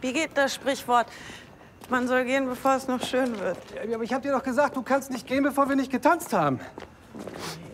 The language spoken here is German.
Wie geht das Sprichwort? Man soll gehen, bevor es noch schön wird. Ja, aber ich hab dir doch gesagt, du kannst nicht gehen, bevor wir nicht getanzt haben.